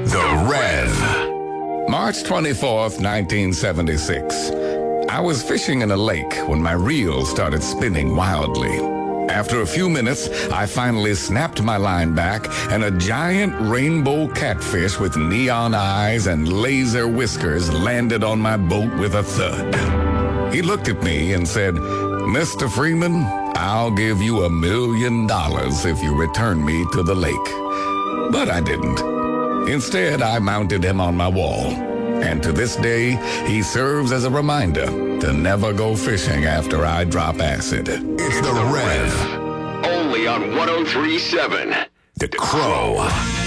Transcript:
The Rev. March 24th, 1976. I was fishing in a lake when my reel started spinning wildly. After a few minutes, I finally snapped my line back, and a giant rainbow catfish with neon eyes and laser whiskers landed on my boat with a thud. He looked at me and said, "Mr. Freeman, I'll give you $1 million if you return me to the lake." But I didn't. Instead, I mounted him on my wall. And to this day, he serves as a reminder to never go fishing after I drop acid. It's The Rev. Only on 103.7. The Crow.